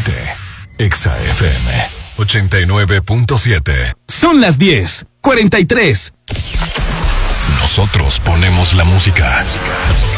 presente Exa FM 89.7. Son las 10:43. Nosotros ponemos la música.